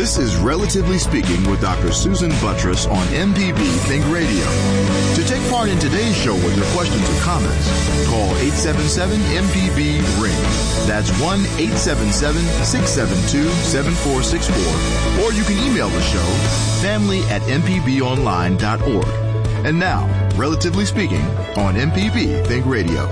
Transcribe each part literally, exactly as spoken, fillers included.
This is Relatively Speaking with Doctor Susan Buttross on M P B Think Radio. To take part in today's show with your questions or comments, call eight seven seven M P B ring. That's one eight seven seven, six seven two, seven four six four. Or you can email the show, family at m p b online dot org. And now, Relatively Speaking on M P B Think Radio.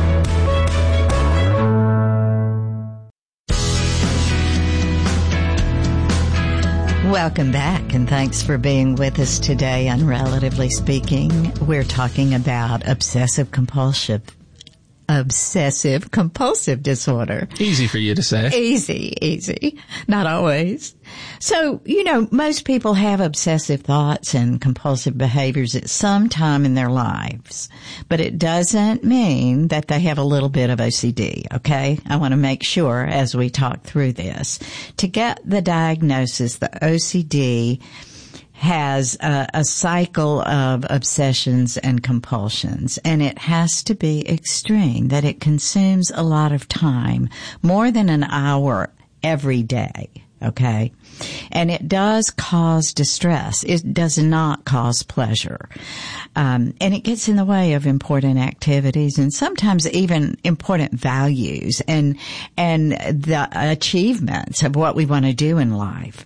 Welcome back, and thanks for being with us today on Relatively Speaking. We're talking about obsessive compulsive obsessive compulsive disorder. Easy for you to say. Easy, easy. Not always. So, you know, most people have obsessive thoughts and compulsive behaviors at some time in their lives, but it doesn't mean that they have a little bit of O C D, okay? I want to make sure as we talk through this. To get the diagnosis, the O C D has a, a cycle of obsessions and compulsions, and it has to be extreme, that it consumes a lot of time, more than an hour every day, okay? And it does cause distress. It does not cause pleasure. Um, and it gets in the way of important activities and sometimes even important values and, and the achievements of what we want to do in life.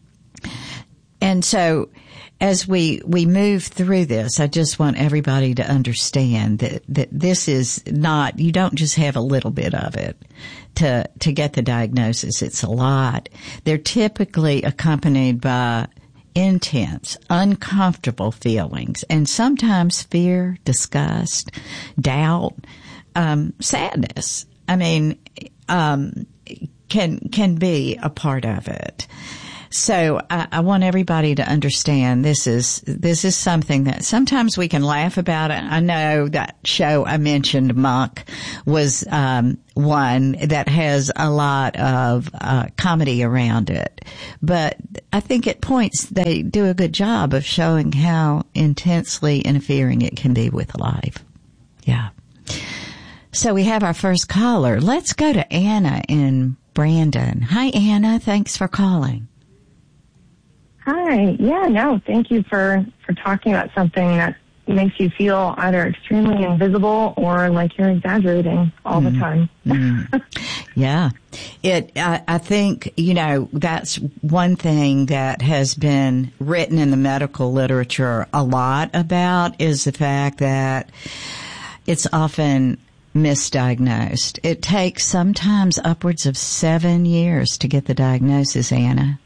And so as we, we move through this, I just want everybody to understand that, that this is not, you don't just have a little bit of it to, to get the diagnosis. It's a lot. They're typically accompanied by intense, uncomfortable feelings and sometimes fear, disgust, doubt, um, sadness. I mean, um, can, can be a part of it. So I, I want everybody to understand this is, this is something that sometimes we can laugh about it. I know that show I mentioned, Monk, was, um, one that has a lot of, uh, comedy around it. But I think it points, they do a good job of showing how intensely interfering it can be with life. Yeah. So we have our first caller. Let's go to Anna in Brandon. Hi, Anna. Thanks for calling. Hi. Yeah, no, thank you for, for talking about something that makes you feel either extremely invisible or like you're exaggerating all mm. the time. mm. Yeah. It, I, I think, you know, that's one thing that has been written in the medical literature a lot about is the fact that it's often misdiagnosed. It takes sometimes upwards of seven years to get the diagnosis, Anna.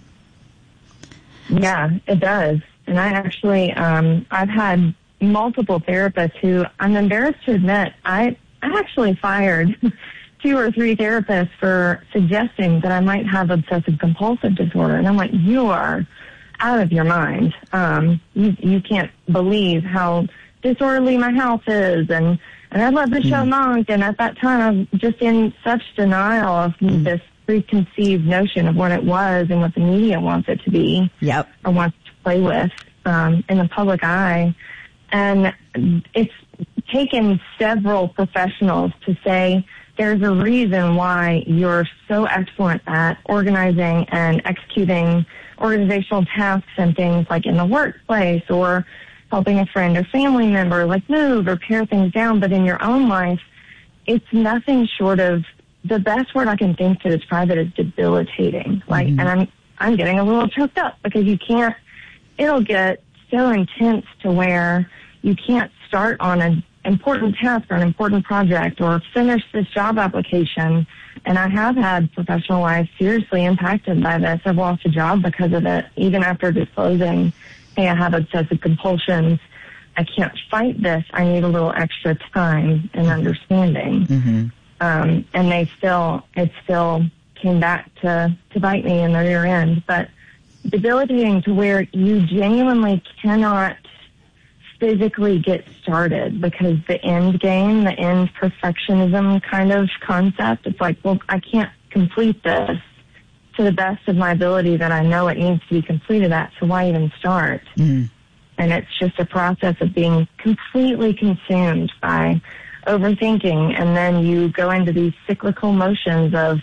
Yeah, it does. And I actually, um, I've had multiple therapists who, I'm embarrassed to admit, I, I actually fired two or three therapists for suggesting that I might have obsessive compulsive disorder. And I'm like, you are out of your mind. Um, you, you can't believe how disorderly my house is. And, and I love the show mm. Monk. And at that time, I was just in such denial of mm. this preconceived notion of what it was and what the media wants it to be. Yep. Or wants to play with, um, in the public eye. And it's taken several professionals to say there's a reason why you're so excellent at organizing and executing organizational tasks and things like in the workplace or helping a friend or family member like move or pare things down. But in your own life, it's nothing short of, the best word I can think to describe it is debilitating. Like, mm-hmm. and I'm, I'm getting a little choked up because you can't, it'll get so intense to where you can't start on an important task or an important project or finish this job application. And I have had professional life seriously impacted by this. I've lost a job because of it, even after disclosing, hey, I have obsessive compulsions. I can't fight this. I need a little extra time and understanding. Mm-hmm. Um, and they still, it still came back to, to bite me in the rear end, but debilitating to where you genuinely cannot physically get started because the end game, the end perfectionism kind of concept, it's like, well, I can't complete this to the best of my ability that I know it needs to be completed at, so why even start? Mm. And it's just a process of being completely consumed by overthinking, and then you go into these cyclical motions of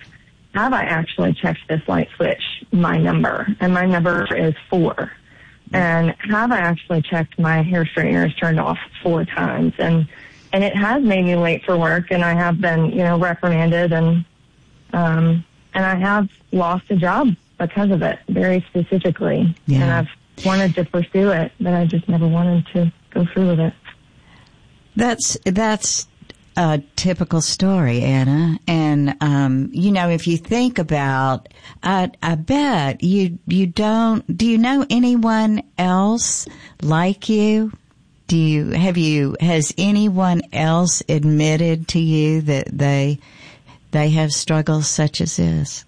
have I actually checked this light switch, my number? And my number is four. And have I actually checked my hair straightener is turned off four times? And and it has made me late for work, and I have been, you know, reprimanded, and um, and I have lost a job because of it, very specifically. Yeah. And I've wanted to pursue it, but I just never wanted to go through with it. That's that's a typical story, Anna. And um, you know, if you think about, I, I bet you you don't. Do you know anyone else like you? Do you have you has anyone else admitted to you that they they have struggles such as this?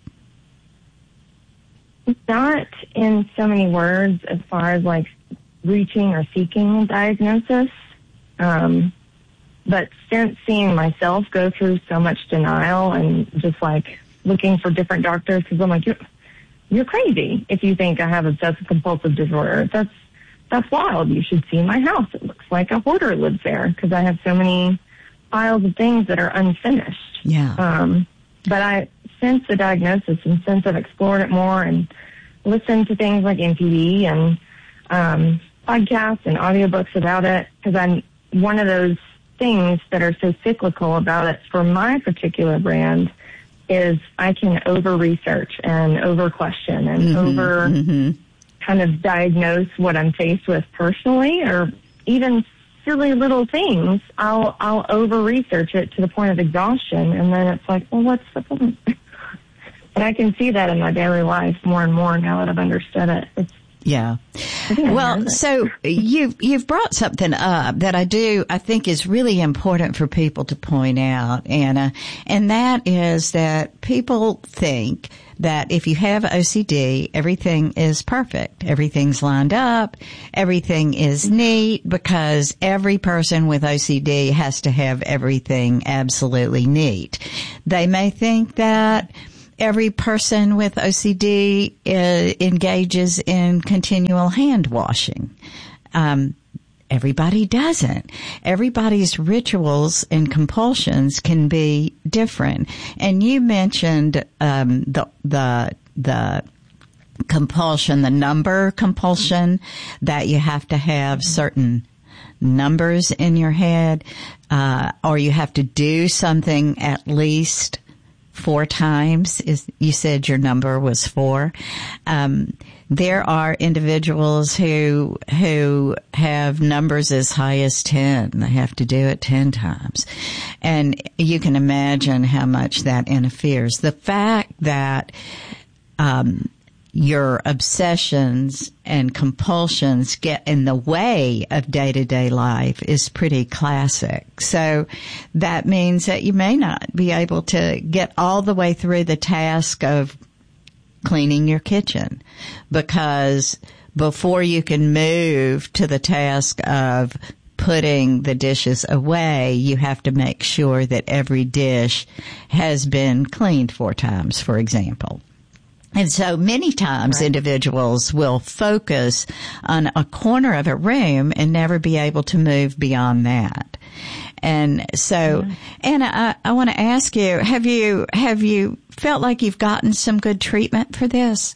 Not in so many words as far as like reaching or seeking a diagnosis. Um, but since seeing myself go through so much denial and just like looking for different doctors, because I'm like, you're, you're crazy if you think I have obsessive compulsive disorder. That's that's wild. You should see my house. It looks like a hoarder lives there because I have so many piles of things that are unfinished. Yeah. Um, but I, since the diagnosis and since I've explored it more and listened to things like M P B and um, podcasts and audiobooks about it, because I'm one of those things that are so cyclical about it for my particular brand is I can over-research and over-question and mm-hmm, over mm-hmm. kind of diagnose what I'm faced with personally, or even silly little things. I'll I'll over-research it to the point of exhaustion, and then it's like, well, what's the point? And I can see that in my daily life more and more now that I've understood it. It's Yeah. Well, so you've, you've brought something up that I do, I think is really important for people to point out, Anna, and that is that people think that if you have O C D, everything is perfect. Everything's lined up. Everything is neat because every person with O C D has to have everything absolutely neat. They may think that every person with O C D uh, engages in continual hand washing. Um, everybody doesn't. Everybody's rituals and compulsions can be different. And you mentioned um, the the the compulsion, the number compulsion, that you have to have certain numbers in your head, uh, or you have to do something at least four times. Is you said your number was four. Um, there are individuals who who have numbers as high as ten. They have to do it ten times, and you can imagine how much that interferes. The fact that um, your obsessions and compulsions get in the way of day-to-day life is pretty classic. So that means that you may not be able to get all the way through the task of cleaning your kitchen, because before you can move to the task of putting the dishes away, you have to make sure that every dish has been cleaned four times, for example. And so many times right. individuals will focus on a corner of a room and never be able to move beyond that. And so, yeah. Anna, I, I want to ask you, have you, have you felt like you've gotten some good treatment for this?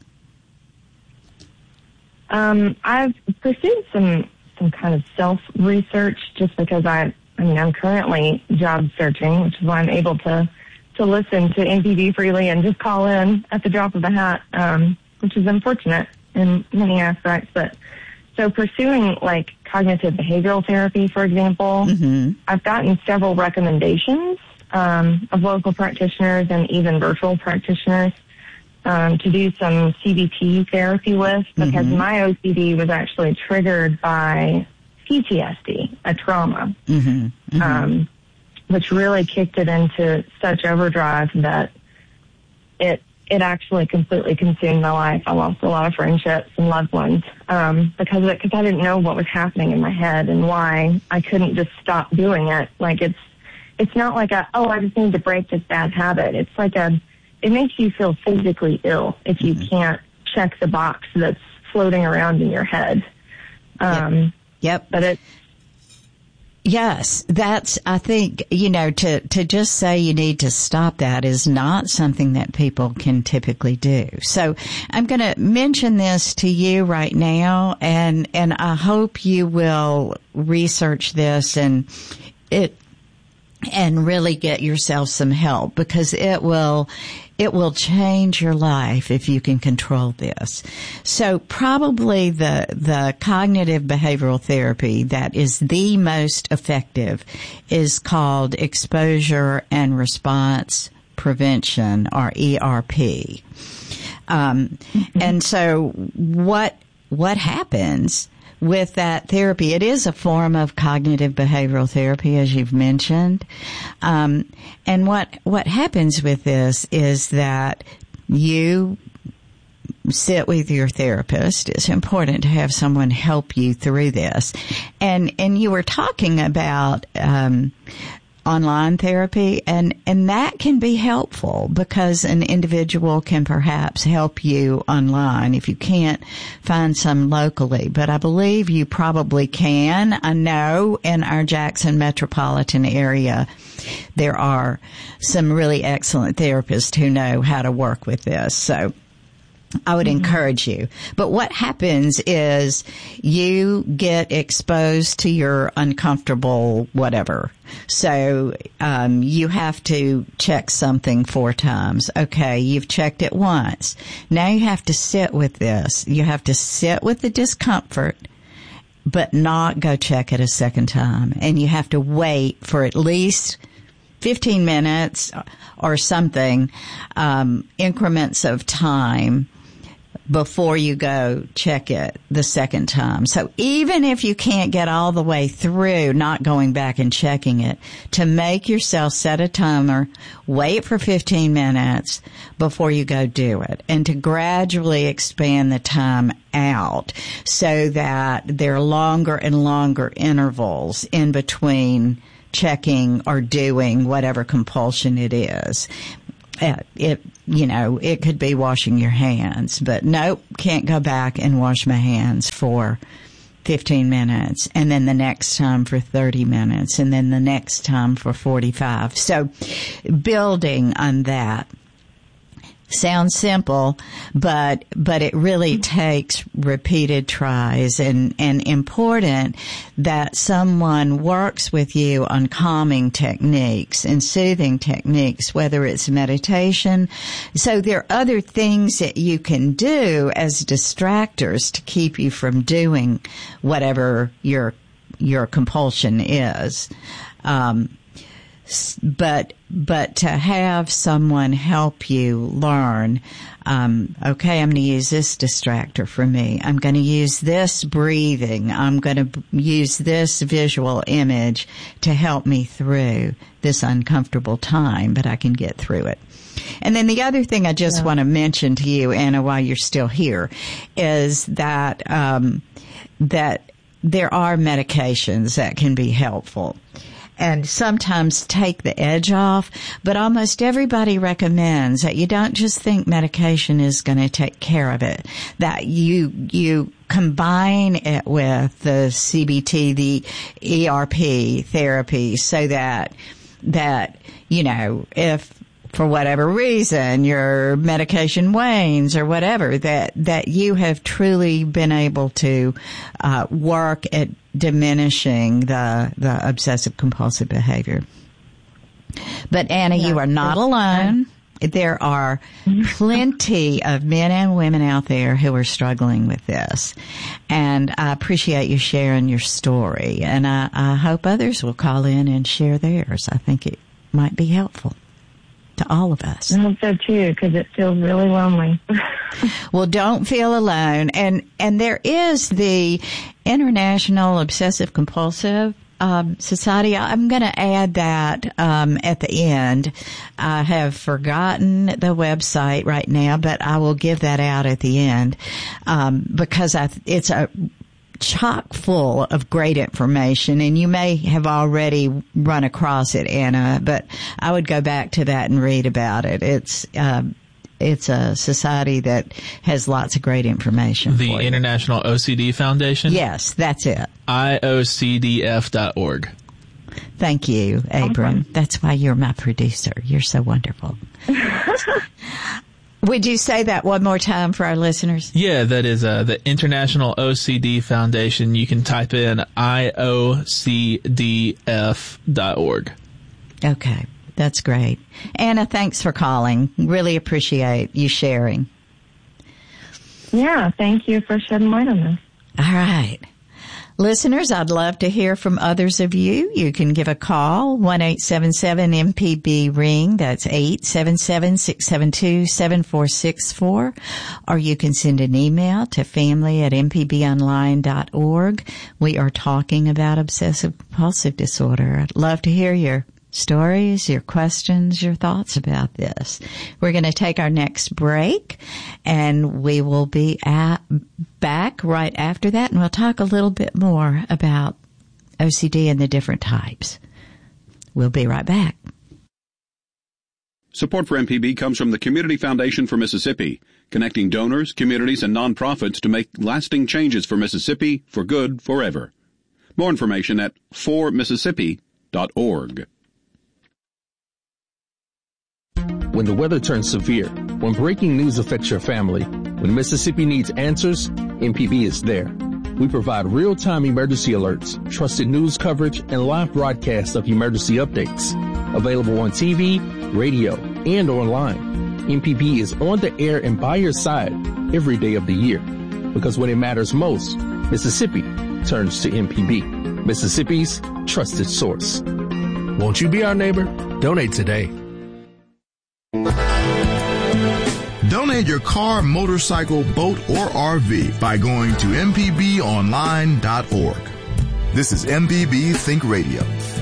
Um, I've pursued some, some kind of self-research just because I, I mean, I'm currently job searching, which is why I'm able to to listen to M P B freely and just call in at the drop of a hat, um, which is unfortunate in many aspects. But so pursuing like cognitive behavioral therapy, for example, mm-hmm. I've gotten several recommendations um, of local practitioners and even virtual practitioners um, to do some C B T therapy with, because mm-hmm. my O C D was actually triggered by P T S D, a trauma. Mm-hmm. Mm-hmm. Um, which really kicked it into such overdrive that it it actually completely consumed my life. I lost a lot of friendships and loved ones um, because of it, because I didn't know what was happening in my head and why I couldn't just stop doing it. Like it's it's not like a, oh, I just need to break this bad habit. It's like a, it makes you feel physically ill if you mm-hmm. can't check the box that's floating around in your head. Um, yep. yep. But it. Yes, that's, I think, you know, to, to just say you need to stop that is not something that people can typically do. So I'm going to mention this to you right now, and, and I hope you will research this and it, and really get yourself some help, because it will, it will change your life if you can control this. So probably the, the cognitive behavioral therapy that is the most effective is called exposure and response prevention, or E R P. Um, mm-hmm. and so what, what happens with that therapy? It is a form of cognitive behavioral therapy, as you've mentioned. Um, and what, what happens with this is that you sit with your therapist. It's important to have someone help you through this. And, and you were talking about, um, online therapy, and, and that can be helpful, because an individual can perhaps help you online if you can't find some locally. But I believe you probably can. I know in our Jackson metropolitan area, there are some really excellent therapists who know how to work with this. So I would mm-hmm. encourage you. But what happens is you get exposed to your uncomfortable whatever. So um you have to check something four times. Okay, you've checked it once. Now you have to sit with this. You have to sit with the discomfort, but not go check it a second time. And you have to wait for at least fifteen minutes or something, um increments of time, before you go check it the second time. So even if you can't get all the way through not going back and checking it, to make yourself set a timer, wait for fifteen minutes before you go do it, and to gradually expand the time out so that there are longer and longer intervals in between checking or doing whatever compulsion it is. Uh, it, you know, it could be washing your hands, but nope, can't go back and wash my hands for fifteen minutes, and then the next time for thirty minutes, and then the next time for forty-five. So building on that. Sounds simple, but, but it really takes repeated tries, and, and important that someone works with you on calming techniques and soothing techniques, whether it's meditation. So there are other things that you can do as distractors to keep you from doing whatever your, your compulsion is. Um, But, but to have someone help you learn, um, okay, I'm going to use this distractor for me. I'm going to use this breathing. I'm going to use this visual image to help me through this uncomfortable time, but I can get through it. And then the other thing I just yeah. want to mention to you, Anna, while you're still here, is that, um, that there are medications that can be helpful and sometimes take the edge off, but almost everybody recommends that you don't just think medication is going to take care of it, that you, you combine it with the C B T, the E R P therapy, so that, that, you know, if for whatever reason your medication wanes or whatever, that, that you have truly been able to, uh, work at diminishing the, the obsessive compulsive behavior. But Anna, yeah, you are not alone. There are plenty of men and women out there who are struggling with this. And I appreciate you sharing your story. And I, I hope others will call in and share theirs. I think it might be helpful to all of us. I hope so too, because it feels really lonely. Well, don't feel alone. And, and there is the International Obsessive Compulsive um, Society. I'm going to add that um, at the end. I have forgotten the website right now, but I will give that out at the end um, because I, it's a chock full of great information, and you may have already run across it, Anna, but I would go back to that and read about it. It's um, it's a society that has lots of great information. The for International O C D Foundation? Yes, that's it. I O C D F dot org. Thank you, Abram. Okay. That's why you're my producer. You're so wonderful. Would you say that one more time for our listeners? Yeah, that is uh, the International O C D Foundation. You can type in I O C D F dot org. Okay, that's great. Anna, thanks for calling. Really appreciate you sharing. Yeah, thank you for shedding light on this. All right. Listeners, I'd love to hear from others of you. You can give a call, one eight seven seven M P B ring. That's eight seven seven, six seven two, seven four six four. Or you can send an email to family at m p b online dot org. We are talking about obsessive compulsive disorder. I'd love to hear your stories, your questions, your thoughts about this. We're going to take our next break, and we will be at, back right after that, and we'll talk a little bit more about O C D and the different types. We'll be right back. Support for M P B comes from the Community Foundation for Mississippi, connecting donors, communities, and nonprofits to make lasting changes for Mississippi for good forever. More information at for mississippi dot org. When the weather turns severe, when breaking news affects your family, when Mississippi needs answers, M P B is there. We provide real-time emergency alerts, trusted news coverage, and live broadcasts of emergency updates. Available on T V, radio, and online. M P B is on the air and by your side every day of the year. Because when it matters most, Mississippi turns to M P B, Mississippi's trusted source. Won't you be our neighbor? Donate today. Donate your car, motorcycle, boat, or R V by going to m p b online dot org. This is M P B Think Radio.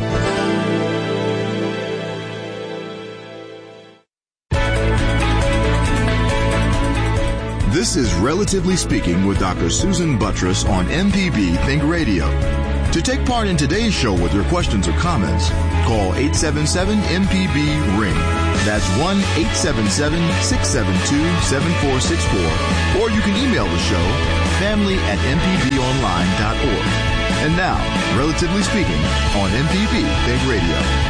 This is Relatively Speaking with Doctor Susan Buttross on M P B Think Radio. To take part in today's show with your questions or comments, call eight seven seven M P B ring. That's one eight seven seven, six seven two, seven four six four. Or you can email the show, family at m p b online dot org. And now, Relatively Speaking on M P B Think Radio.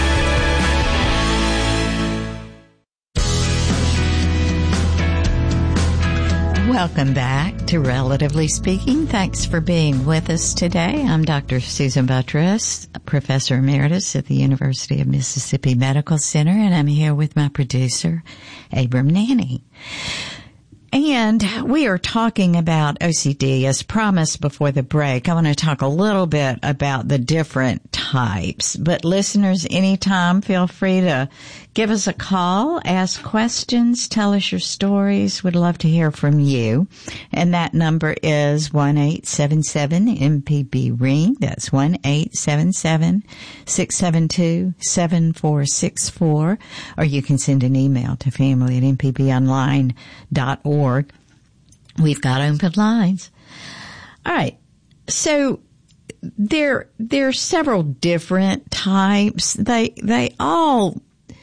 Welcome back to Relatively Speaking. Thanks for being with us today. I'm Doctor Susan Buttross, Professor Emeritus at the University of Mississippi Medical Center, and I'm here with my producer, Abram Nanny. And we are talking about O C D. As promised before the break, I want to talk a little bit about the different types. But listeners, anytime, feel free to give us a call, ask questions, tell us your stories. We'd love to hear from you. And that number is one eight seven seven M P B ring. That's one eight seven seven, six seven two, seven four six four. Or you can send an email to family at m p b online dot org. We've got open lines. All right. So there, there are several different types. They, they all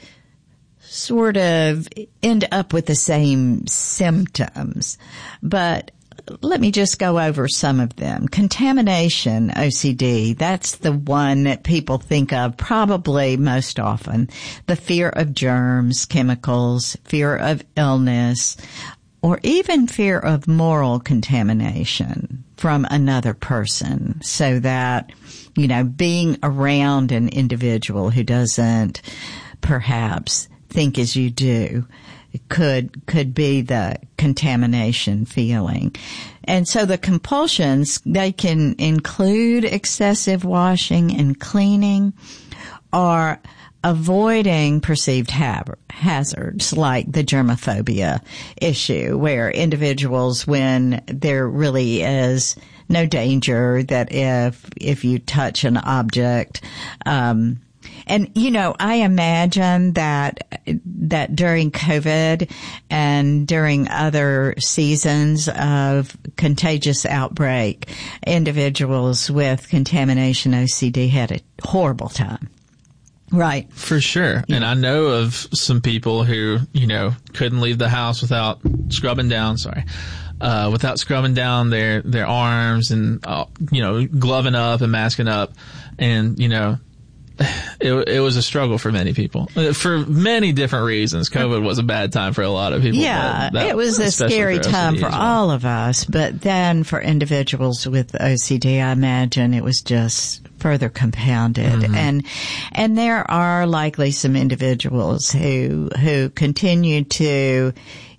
sort of end up with the same symptoms, but let me just go over some of them. Contamination O C D, that's the one that people think of probably most often. The fear of germs, chemicals, fear of illness, or even fear of moral contamination from another person, so that, you know, being around an individual who doesn't perhaps think as you do could could be the contamination feeling. And so the compulsions, they can include excessive washing and cleaning, or avoiding perceived ha- hazards like the germophobia issue, where individuals, when there really is no danger that if if you touch an object, um and, you know, I imagine that, that during COVID and during other seasons of contagious outbreak, individuals with contamination O C D had a horrible time. Right. For sure. Yeah. And I know of some people who, you know, couldn't leave the house without scrubbing down, sorry, uh, without scrubbing down their, their arms and, uh, you know, gloving up and masking up. And, you know, it, it was a struggle for many people for many different reasons. COVID was a bad time for a lot of people. Yeah, that, it was a scary for time for well. all of us. But then for individuals with O C D, I imagine it was just further compounded. Mm-hmm. And, and there are likely some individuals who, who continue to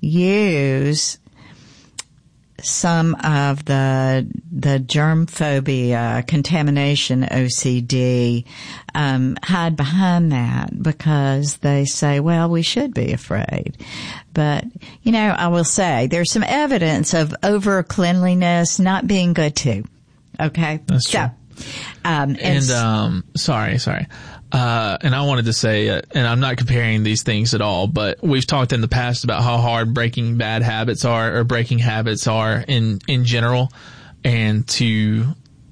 use some of the the germ phobia, contamination O C D, um, hide behind that because they say, well, we should be afraid. But, you know, I will say there's some evidence of over cleanliness not being good too. Okay? That's true. So, um, and, and um, sorry, sorry. Uh, and I wanted to say, uh, and I'm not comparing these things at all, but we've talked in the past about how hard breaking bad habits are, or breaking habits are in, in general, and to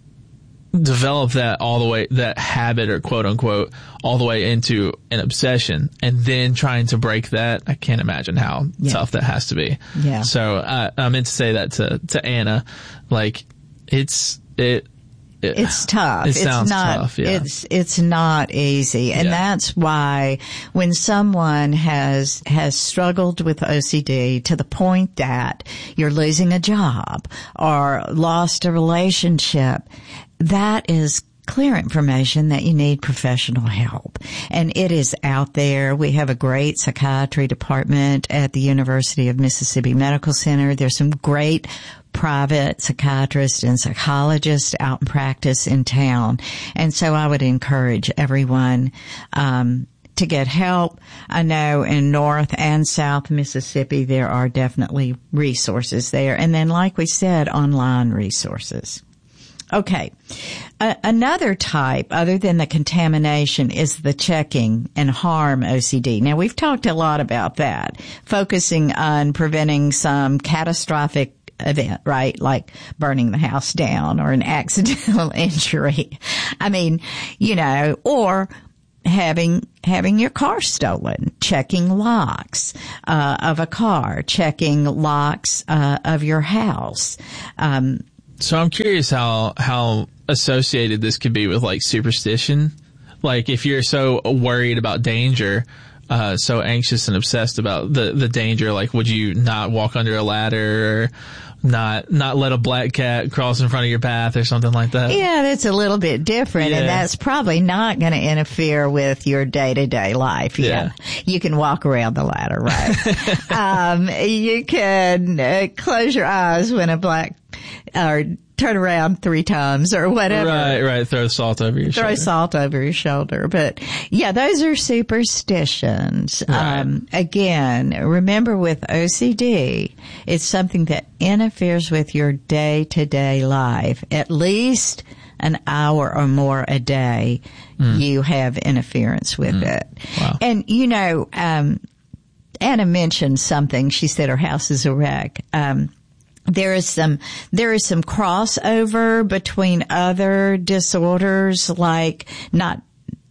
develop that all the way, that habit or quote unquote, all the way into an obsession, and then trying to break that. I can't imagine how yeah. tough that has to be. Yeah. So I, I meant to say that to, to Anna, like it's, it, It, it's tough. It it's sounds not, tough, yeah. It's, it's not easy. And yeah. that's why when someone has, has struggled with O C D to the point that you're losing a job or lost a relationship, that is clear information that you need professional help. And it is out there. We have a great psychiatry department at the University of Mississippi Medical Center. There's some great private psychiatrists and psychologists out in practice in town. And so I would encourage everyone, um, to get help. I know in North and South Mississippi, there are definitely resources there. And then, like we said, online resources. Okay. Uh, another type, other than the contamination, is the checking and harm O C D. Now, we've talked a lot about that, focusing on preventing some catastrophic event, right? Like burning the house down or an accidental injury. I mean, you know, or having, having your car stolen, checking locks, uh, of a car, checking locks, uh, of your house. Um, so I'm curious how, how associated this could be with like superstition. Like if you're so worried about danger, uh, so anxious and obsessed about the, the danger, like would you not walk under a ladder or not, not let a black cat cross in front of your path or something like that? Yeah, that's a little bit different, yeah. and that's probably not going to interfere with your day-to-day life. Yeah. yeah. You can walk around the ladder, right? um, you can uh, close your eyes when a black, or turn around three times or whatever. Right, right. Throw salt over your Throw shoulder. Throw salt over your shoulder. But yeah, those are superstitions. Right. Um, again, remember with O C D, it's something that interferes with your day-to-day life. At least an hour or more a day, mm. you have interference with mm. it. Wow. And you know, um, Anna mentioned something. She said her house is a wreck. Um, There is some, there is some crossover between other disorders, like not,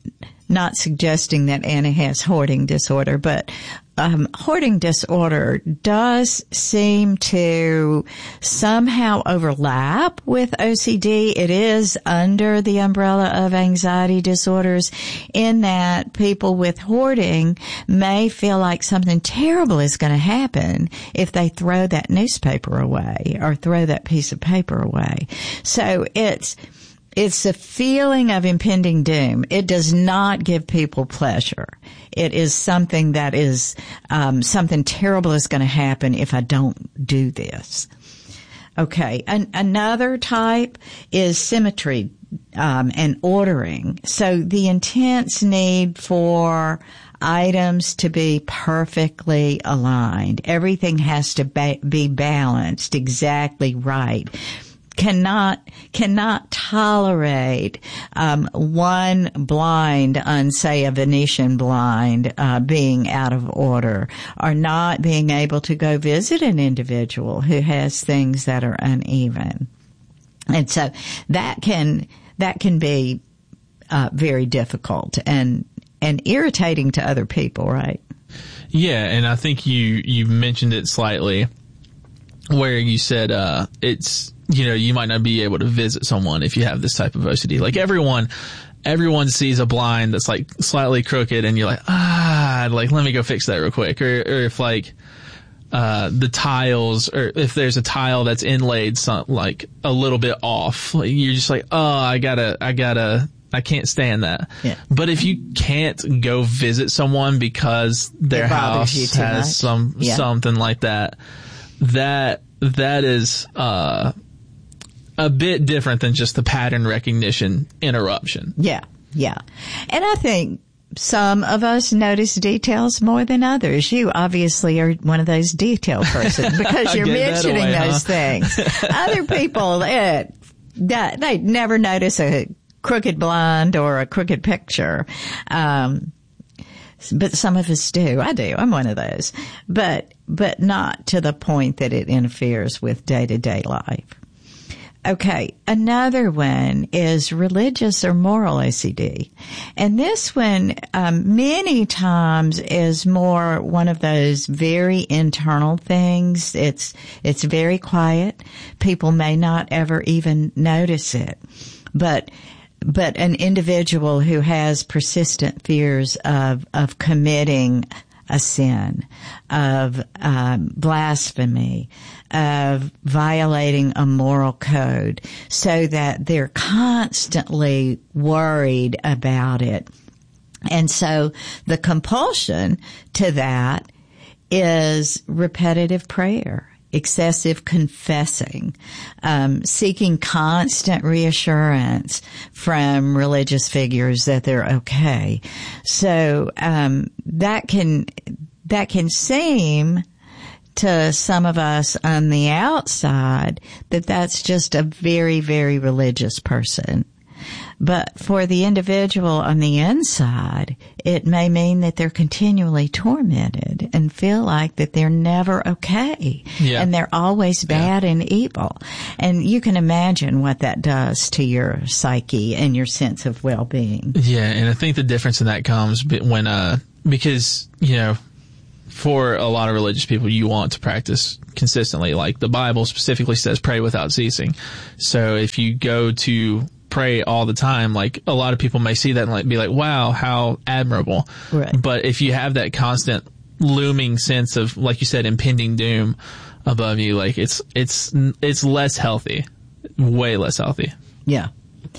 not suggesting that Anna has hoarding disorder, but, um, hoarding disorder does seem to somehow overlap with O C D. It is under the umbrella of anxiety disorders in that people with hoarding may feel like something terrible is going to happen if they throw that newspaper away or throw that piece of paper away. So it's, It's a feeling of impending doom. It does not give people pleasure. It is something that is, um, something terrible is going to happen if I don't do this. Okay. An- another type is symmetry, um, and ordering. So the intense need for items to be perfectly aligned. Everything has to ba- be balanced exactly right. Cannot, cannot tolerate, um, one blind on, say, a Venetian blind, uh, being out of order, or not being able to go visit an individual who has things that are uneven. And so that can, that can be, uh, very difficult and, and irritating to other people, right? Yeah. And I think you, you mentioned it slightly where you said, uh, it's, you know, you might not be able to visit someone if you have this type of O C D. Like everyone, everyone sees a blind that's like slightly crooked and you're like, ah, like, let me go fix that real quick. Or, or if like, uh, the tiles, or if there's a tile that's inlaid some, like a little bit off, like, you're just like, oh, I gotta, I gotta, I can't stand that. Yeah. But if you can't go visit someone because their house has much. some, yeah. something like that, that, that is, uh, a bit different than just the pattern recognition interruption. Yeah, yeah. And I think some of us notice details more than others. You obviously are one of those detail persons because you're mentioning away, those huh? things. Other people, it, that, they never notice a crooked blind or a crooked picture. Um, but some of us do. I do. I'm one of those. But, but not to the point that it interferes with day-to-day life. Okay, another one is religious or moral O C D. And this one, um, many times is more one of those very internal things. It's, it's very quiet. People may not ever even notice it. But, but an individual who has persistent fears of, of committing a sin, of um, blasphemy, of violating a moral code, so that they're constantly worried about it. And so the compulsion to that is repetitive prayer, excessive confessing, um, seeking constant reassurance from religious figures that they're okay. So um, that can that can seem to some of us on the outside that that's just a very, very religious person. But for the individual on the inside, it may mean that they're continually tormented and feel like that they're never okay. Yeah. And they're always bad yeah. and evil. And you can imagine what that does to your psyche and your sense of well-being. Yeah, and I think the difference in that comes when, uh, because, you know, for a lot of religious people, you want to practice consistently. Like the Bible specifically says, pray without ceasing. So if you go to pray all the time, like a lot of people may see that and like be like, wow, how admirable. Right. But if you have that constant looming sense of, like you said, impending doom above you, like it's, it's, it's less healthy, way less healthy. Yeah.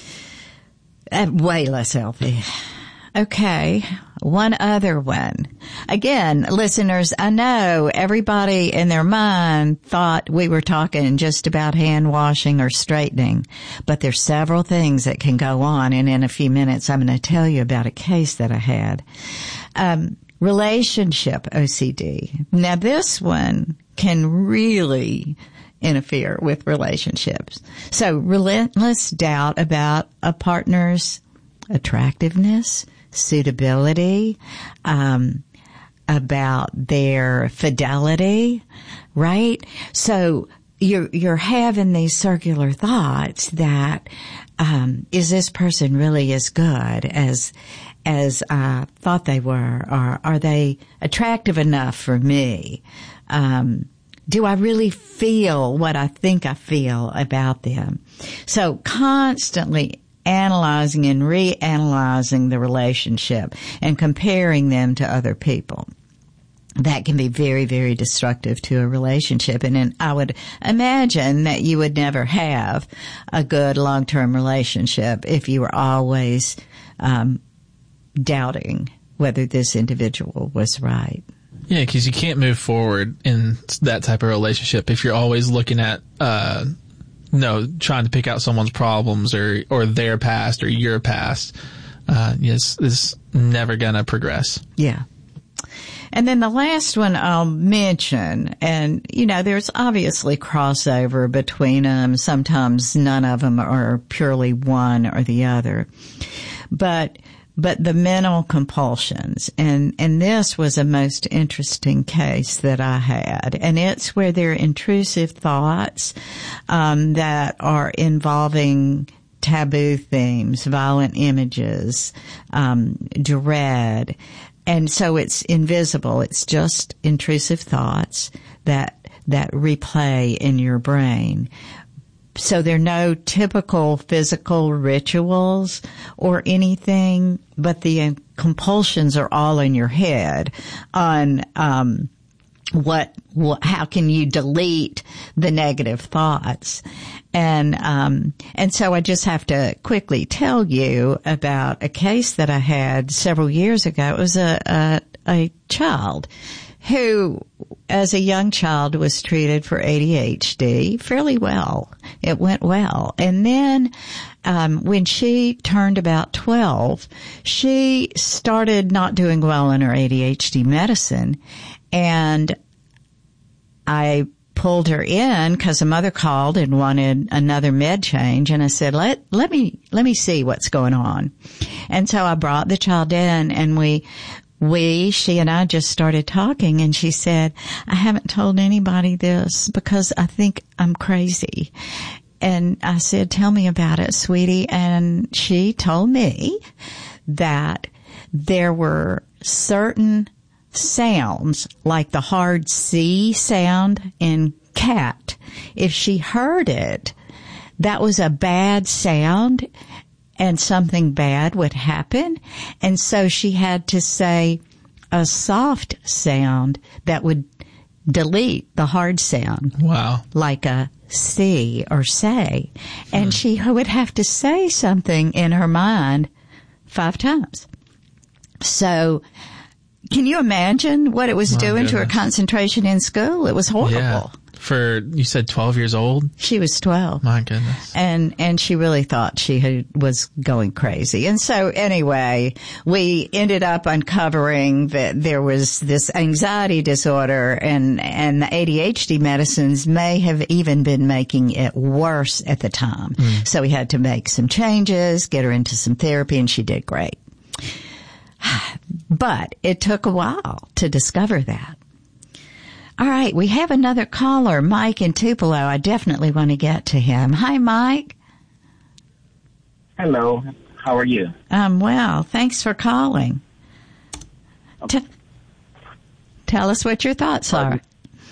Uh, way less healthy. Okay. One other one. Again, listeners, I know everybody in their mind thought we were talking just about hand washing or straightening, but there's several things that can go on. And in a few minutes, I'm going to tell you about a case that I had. Um, relationship O C D. Now this one can really interfere with relationships. So relentless doubt about a partner's attractiveness, suitability, um, about their fidelity, right? So you're, you're having these circular thoughts that, um, is this person really as good as, as I thought they were? Or are they attractive enough for me? Um, do I really feel what I think I feel about them? So constantly analyzing and reanalyzing the relationship and comparing them to other people. That can be very, very destructive to a relationship. And then I would imagine that you would never have a good long-term relationship if you were always um, doubting whether this individual was right. Yeah, because you can't move forward in that type of relationship if you're always looking at uh No, trying to pick out someone's problems or, or their past or your past, uh, yes, is never gonna progress. Yeah. And then the last one I'll mention, and, you know, there's obviously crossover between them. Sometimes none of them are purely one or the other. But, but the mental compulsions, and, and this was a most interesting case that I had, and it's where there are intrusive thoughts, um, that are involving taboo themes, violent images, um, dread. And so it's invisible. It's just intrusive thoughts that, that replay in your brain. so there are no typical physical rituals or anything, but the compulsions are all in your head on, um, what, what, how can you delete the negative thoughts? And, um, and so I just have to quickly tell you about a case that I had several years ago. It was a, a, a child who, as a young child, was treated for A D H D fairly well. It went well. And then, um, when she turned about twelve, she started not doing well in her A D H D medicine. And I pulled her in because the mother called and wanted another med change. And I said, let, let me, let me see what's going on. And so I brought the child in and we, We, she and I just started talking, and she said, I haven't told anybody this because I think I'm crazy. And I said, tell me about it, sweetie. And she told me that there were certain sounds, like the hard C sound in cat. If she heard it, that was a bad sound, and something bad would happen. And so she had to say a soft sound that would delete the hard sound. Wow. Like a C or say. And hmm. she would have to say something in her mind five times. So can you imagine what it was My doing goodness. to her concentration in school? It was horrible. Yeah. For, you said twelve years old? She was twelve. My goodness. And, and she really thought she had, was going crazy. And so anyway, we ended up uncovering that there was this anxiety disorder, and, and the A D H D medicines may have even been making it worse at the time. Mm. So we had to make some changes, get her into some therapy, and she did great. But it took a while to discover that. All right, we have another caller, Mike in Tupelo. I definitely want to get to him. Hi, Mike. Hello. How are you? Um, well, thanks for calling. Okay. T- tell us what your thoughts are.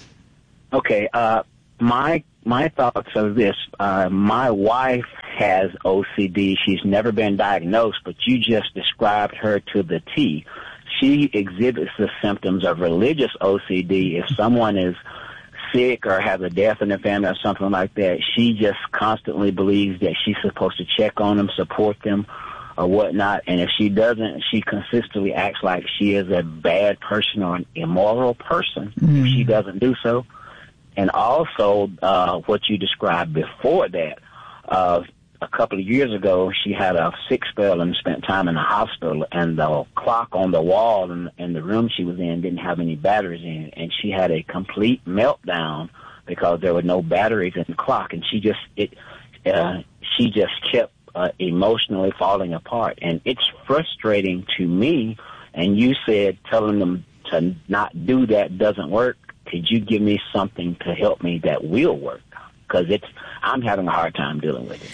Okay, uh, my my thoughts are this. Uh, my wife has O C D. She's never been diagnosed, but you just described her to the T. She exhibits the symptoms of religious O C D. If someone is sick or has a death in their family or something like that, she just constantly believes that she's supposed to check on them, support them, or whatnot. And if she doesn't, she consistently acts like she is a bad person or an immoral person mm-hmm. if she doesn't do so. And also, uh, what you described before that, uh, a couple of years ago, she had a sick spell and spent time in the hospital, and the clock on the wall in, in the room she was in didn't have any batteries in it, and she had a complete meltdown because there were no batteries in the clock, and she just it uh, she just kept uh, emotionally falling apart, and it's frustrating to me. And you said telling them to not do that doesn't work. Could you give me something to help me that will work? Because it's I'm having a hard time dealing with it.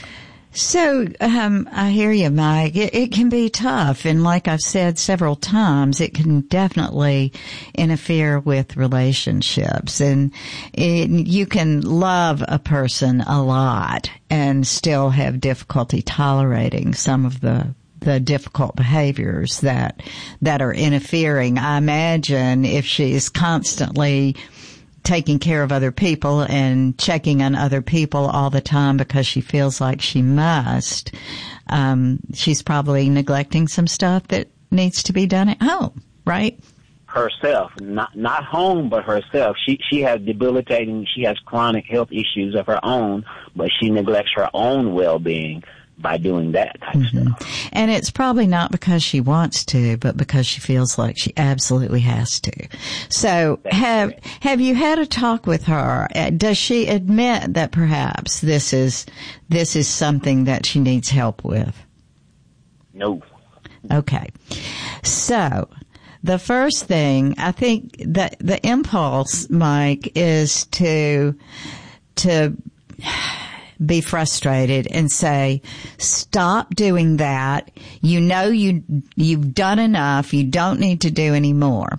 So, um, I hear you, Mike. It, it can be tough. And like I've said several times, it can definitely interfere with relationships. And it, you can love a person a lot and still have difficulty tolerating some of the the difficult behaviors that, that are interfering. I imagine if she's constantly taking care of other people and checking on other people all the time because she feels like she must, um, she's probably neglecting some stuff that needs to be done at home, right? Herself, not not home, but herself. She she has debilitating, she has chronic health issues of her own, but she neglects her own well-being by doing that type mm-hmm. of stuff. And it's probably not because she wants to, but because she feels like she absolutely has to. So That's have correct. have you had a talk with her? Does she admit that perhaps this is this is something that she needs help with? No. Okay. So the first thing, I think that the impulse, Mike, is to to be frustrated and say, stop doing that. You know you, you've done enough. You don't need to do any more.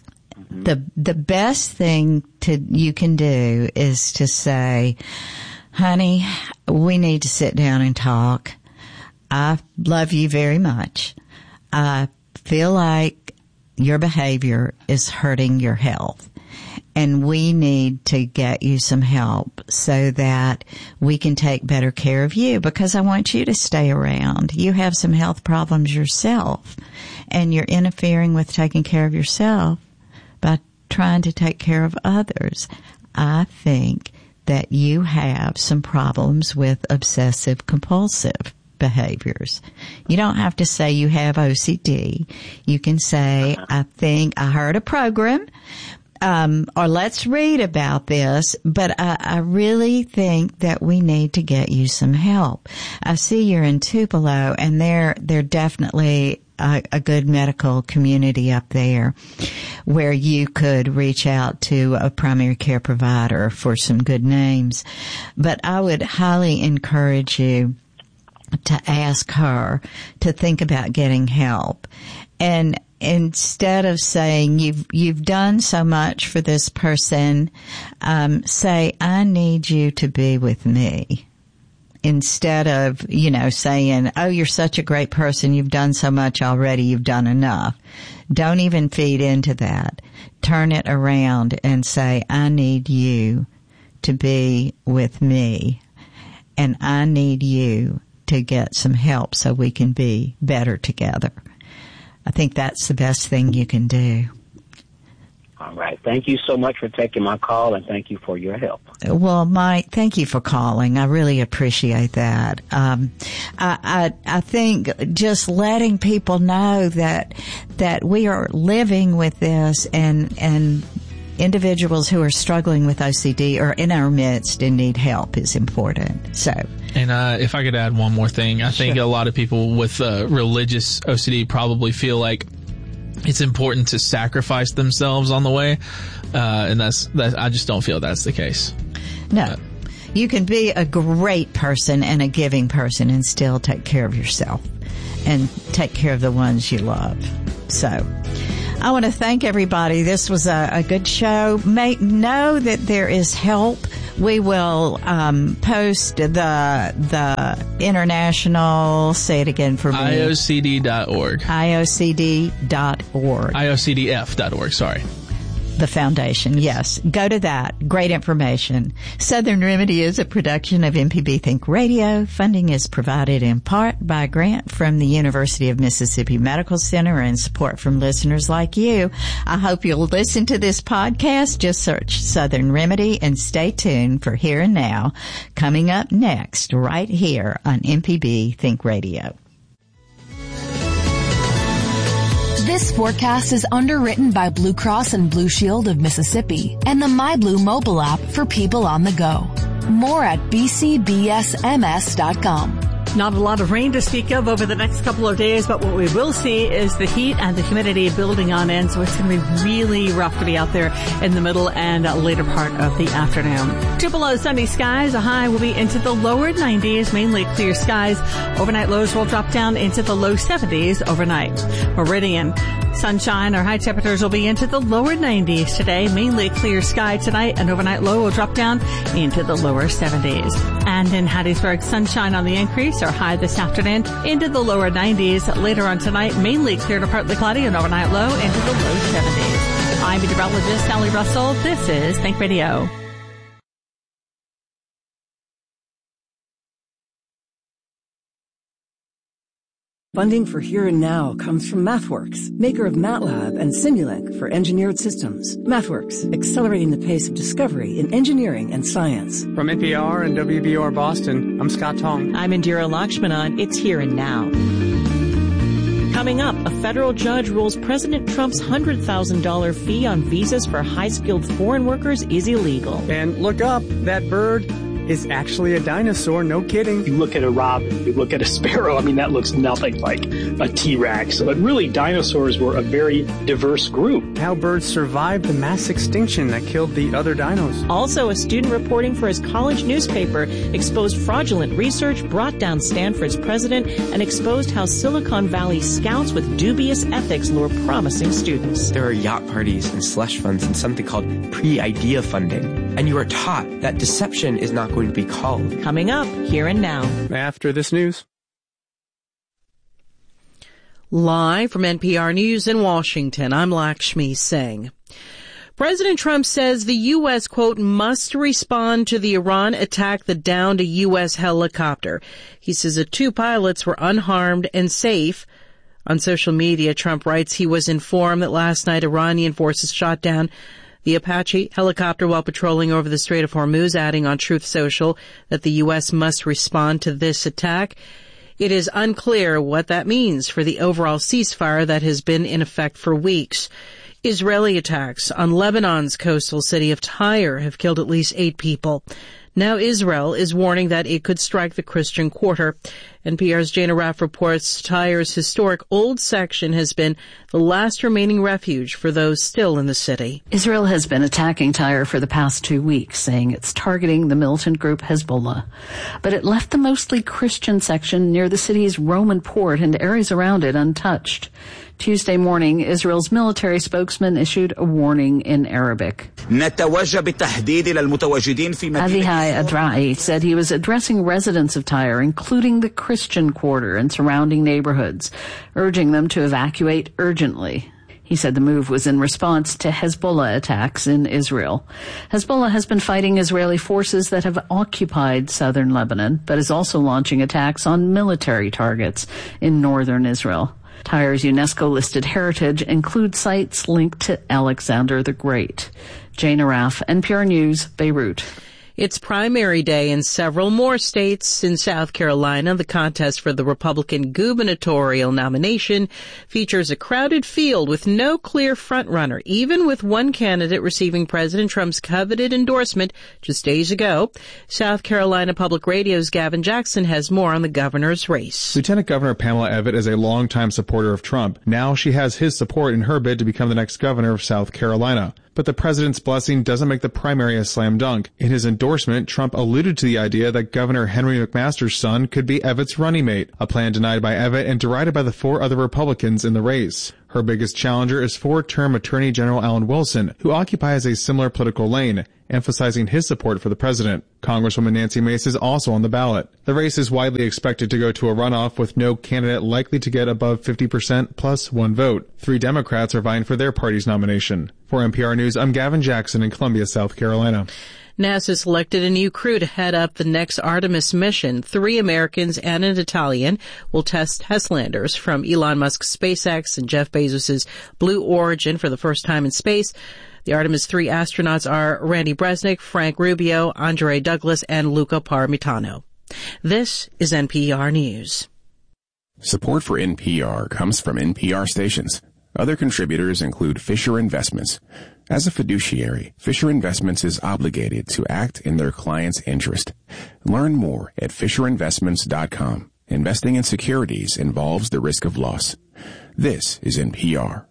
Mm-hmm. The, the best thing to, you can do is to say, honey, we need to sit down and talk. I love you very much. I feel like your behavior is hurting your health, and we need to get you some help so that we can take better care of you, because I want you to stay around. You have some health problems yourself, and you're interfering with taking care of yourself by trying to take care of others. I think that you have some problems with obsessive compulsive behaviors. You don't have to say you have O C D. You can say, I think I heard a program, um, or let's read about this, but I, I really think that we need to get you some help. I see you're in Tupelo, and they're, they're definitely a, a good medical community up there where you could reach out to a primary care provider for some good names. But I would highly encourage you to ask her to think about getting help. And instead of saying you've you've done so much for this person, um, say, I need you to be with me. Instead of, you know, saying, oh, you're such a great person, you've done so much already, you've done enough. Don't even feed into that. Turn it around and say, I need you to be with me, and I need you to get some help so we can be better together. I think that's the best thing you can do. All right. Thank you so much for taking my call, and thank you for your help. Well, Mike, thank you for calling. I really appreciate that. Um, I, I, I think just letting people know that, that we are living with this, and, and individuals who are struggling with O C D are in our midst and need help is important. So. And uh, if I could add one more thing, I Sure. think a lot of people with uh, religious O C D probably feel like it's important to sacrifice themselves on the way, uh, and that's that. I just don't feel that's the case. No. Uh, You can be a great person and a giving person and still take care of yourself and take care of the ones you love. So I want to thank everybody. This was a, a good show. Make know that there is help. We will um, post the the international, say it again for me. I O C D dot org. I O C D dot org. I O C D F dot org, sorry. The foundation, yes. Go to that. Great information. Southern Remedy is a production of M P B Think Radio. Funding is provided in part by a grant from the University of Mississippi Medical Center and support from listeners like you. I hope you'll listen to this podcast. Just search Southern Remedy and stay tuned for Here and Now, coming up next right here on M P B Think Radio. This forecast is underwritten by Blue Cross and Blue Shield of Mississippi and the MyBlue mobile app for people on the go. More at b c b s m s dot com. Not a lot of rain to speak of over the next couple of days, but what we will see is the heat and the humidity building on in, so it's going to be really rough to be out there in the middle and later part of the afternoon. Tupelo sunny skies, a high will be into the lower nineties, mainly clear skies. Overnight lows will drop down into the low seventies overnight. Meridian, sunshine or high temperatures will be into the lower nineties today, mainly clear sky tonight, and overnight low will drop down into the lower seventies. And in Hattiesburg, sunshine on the increase, or high this afternoon into the lower nineties. Later on tonight, mainly clear to partly cloudy, and overnight low into the low seventies. I'm meteorologist Sally Russell. This is Think Radio. Funding for Here and Now comes from MathWorks, maker of MATLAB and Simulink for engineered systems. MathWorks, accelerating the pace of discovery in engineering and science. From N P R and W B R Boston, I'm Scott Tong. I'm Indira Lakshmanan. It's Here and Now. Coming up, a federal judge rules President Trump's one hundred thousand dollars fee on visas for high-skilled foreign workers is illegal. And look up, that bird is actually a dinosaur, no kidding. You look at a robin, you look at a sparrow, I mean, that looks nothing like a T-Rex. But really, dinosaurs were a very diverse group. How birds survived the mass extinction that killed the other dinos. Also, a student reporting for his college newspaper exposed fraudulent research, brought down Stanford's president, and exposed how Silicon Valley scouts with dubious ethics lure promising students. There are yacht parties and slush funds and something called pre-idea funding. and you are taught that deception is not going to be called. Coming up, here and now. After this news. Live from N P R News in Washington, I'm Lakshmi Singh. President Trump says the U S, quote, must respond to the Iran attack that downed a U S helicopter. He says the two pilots were unharmed and safe. On social media, Trump writes he was informed that last night Iranian forces shot down the Apache helicopter while patrolling over the Strait of Hormuz, adding on Truth Social that the U S must respond to this attack. It is unclear what that means for the overall ceasefire that has been in effect for weeks. Israeli attacks on Lebanon's coastal city of Tyre have killed at least eight people. Now Israel is warning that it could strike the Christian Quarter. N P R's Jana Raff reports Tyre's historic old section has been the last remaining refuge for those still in the city. Israel has been attacking Tyre for the past two weeks, saying it's targeting the militant group Hezbollah. But it left the mostly Christian section near the city's Roman port and areas around it untouched. Tuesday morning, Israel's military spokesman issued a warning in Arabic. Avihai Adra'i said he was addressing residents of Tyre, including the Christian Quarter and surrounding neighborhoods, urging them to evacuate urgently. He said the move was in response to Hezbollah attacks in Israel. Hezbollah has been fighting Israeli forces that have occupied southern Lebanon, but is also launching attacks on military targets in northern Israel. Tyre's UNESCO-listed heritage includes sites linked to Alexander the Great. Jana Raff, N P R News, Beirut. It's primary day in several more states. In South Carolina, the contest for the Republican gubernatorial nomination features a crowded field with no clear frontrunner, even with one candidate receiving President Trump's coveted endorsement just days ago. South Carolina Public Radio's Gavin Jackson has more on the governor's race. Lieutenant Governor Pamela Abbott is a longtime supporter of Trump. Now she has his support in her bid to become the next governor of South Carolina. But the president's blessing doesn't make the primary a slam dunk. In his endorsement, Trump alluded to the idea that Governor Henry McMaster's son could be Abbott's running mate, a plan denied by Abbott and derided by the four other Republicans in the race. Her biggest challenger is four-term Attorney General Alan Wilson, who occupies a similar political lane, emphasizing his support for the president. Congresswoman Nancy Mace is also on the ballot. The race is widely expected to go to a runoff with no candidate likely to get above fifty percent plus one vote. Three Democrats are vying for their party's nomination. For N P R News, I'm Gavin Jackson in Columbia, South Carolina. NASA selected a new crew to head up the next Artemis mission. Three Americans and an Italian will test test landers from Elon Musk's SpaceX and Jeff Bezos's Blue Origin for the first time in space. The Artemis three astronauts are Randy Bresnik, Frank Rubio, Andre Douglas, and Luca Parmitano. This is N P R News. Support for N P R comes from N P R stations. Other contributors include Fisher Investments. As a fiduciary, Fisher Investments is obligated to act in their client's interest. Learn more at fisher investments dot com. Investing in securities involves the risk of loss. This is N P R.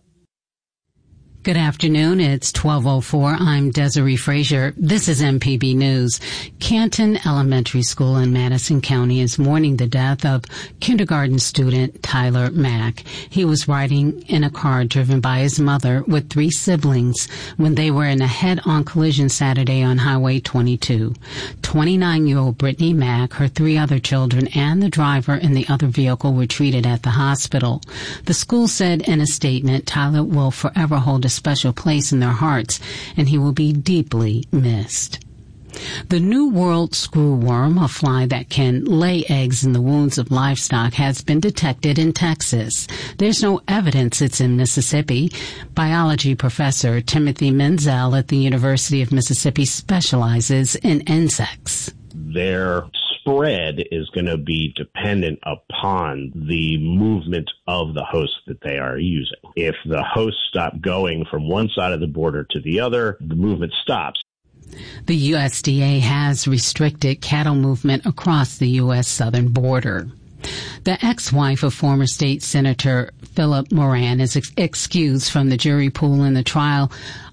Good afternoon. It's twelve oh four. I'm Desiree Frazier. This is M P B News. Canton Elementary School in Madison County is mourning the death of kindergarten student Tyler Mack. He was riding in a car driven by his mother with three siblings when they were in a head-on collision Saturday on Highway twenty-two. twenty-nine-year-old Brittany Mack, her three other children, and the driver in the other vehicle were treated at the hospital. The school said in a statement, Tyler will forever hold a special place in their hearts, and he will be deeply missed. The New World screwworm, a fly that can lay eggs in the wounds of livestock, has been detected in Texas. There's no evidence it's in Mississippi. Biology professor Timothy Menzel at the University of Mississippi specializes in insects. Their spread is going to be dependent upon the movement of the host that they are using. If the hosts stop going from one side of the border to the other, the movement stops. The U S D A has restricted cattle movement across the U S southern border. The ex-wife of former state Senator Philip Moran is ex- excused from the jury pool in the trial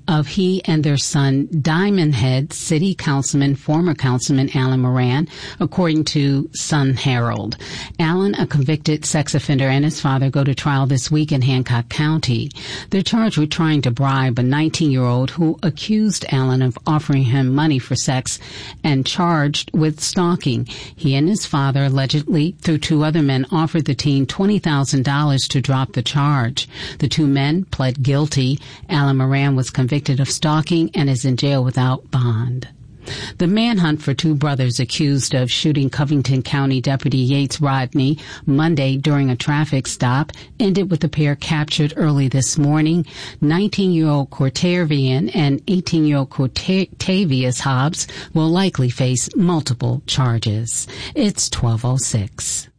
of he and their son, Diamond Head City Councilman, former Councilman Alan Moran, according to Sun Herald. Alan, a convicted sex offender, and his father go to trial this week in Hancock County. They're charged with trying to bribe a nineteen-year-old who accused Alan of offering him money for sex and charged with stalking. He and his father allegedly, through two other men, offered the teen twenty thousand dollars to drop the charge. The two men pled guilty. Alan Moran was convicted of stalking and is in jail without bond. The manhunt for two brothers accused of shooting Covington County Deputy Yates Rodney Monday during a traffic stop ended with the pair captured early this morning. nineteen-year-old Cortavian and eighteen-year-old Cortavius Hobbs will likely face multiple charges. It's twelve oh six.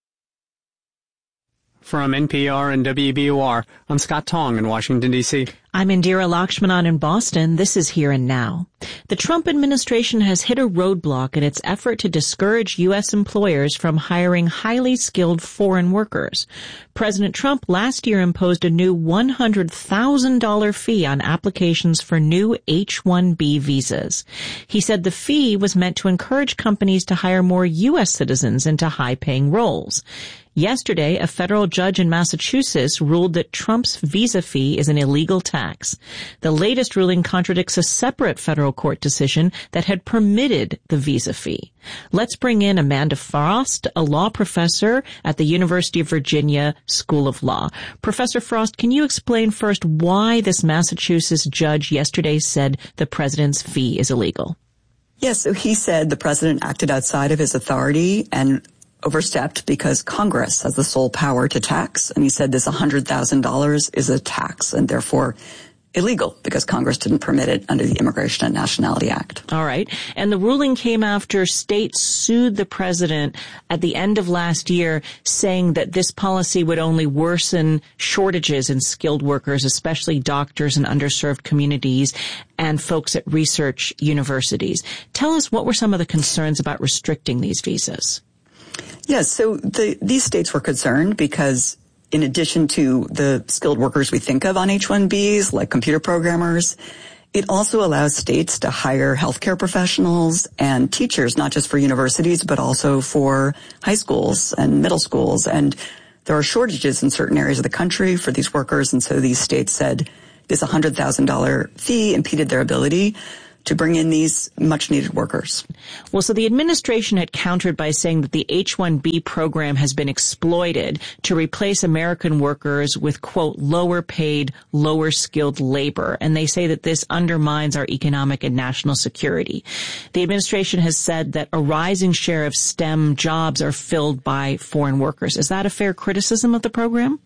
From N P R and W B U R, I'm Scott Tong in Washington, D C I'm Indira Lakshmanan in Boston. This is Here and Now. The Trump administration has hit a roadblock in its effort to discourage U S employers from hiring highly skilled foreign workers. President Trump last year imposed a new one hundred thousand dollars fee on applications for new H one B visas. He said the fee was meant to encourage companies to hire more U S citizens into high-paying roles. Yesterday, a federal judge in Massachusetts ruled that Trump's visa fee is an illegal tax. The latest ruling contradicts a separate federal court decision that had permitted the visa fee. Let's bring in Amanda Frost, a law professor at the University of Virginia School of Law. Professor Frost, can you explain first why this Massachusetts judge yesterday said the president's fee is illegal? Yes, so he said the president acted outside of his authority and overstepped because Congress has the sole power to tax. And he said this one hundred thousand dollars is a tax and therefore illegal because Congress didn't permit it under the Immigration and Nationality Act. All right. And the ruling came after states sued the president at the end of last year, saying that this policy would only worsen shortages in skilled workers, especially doctors in underserved communities and folks at research universities. Tell us, what were some of the concerns about restricting these visas? Yes, so the, these states were concerned because in addition to the skilled workers we think of on H one Bs, like computer programmers, it also allows states to hire healthcare professionals and teachers, not just for universities, but also for high schools and middle schools. And there are shortages in certain areas of the country for these workers, and so these states said this one hundred thousand dollars fee impeded their ability to bring in these much-needed workers. Well, so the administration had countered by saying that the H one B program has been exploited to replace American workers with, quote, lower-paid, lower-skilled labor. And they say that this undermines our economic and national security. The administration has said that a rising share of STEM jobs are filled by foreign workers. Is that a fair criticism of the program?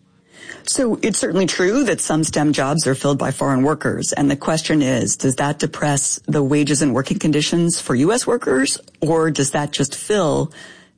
So it's certainly true that some STEM jobs are filled by foreign workers. And the question is, does that depress the wages and working conditions for U S workers, or does that just fill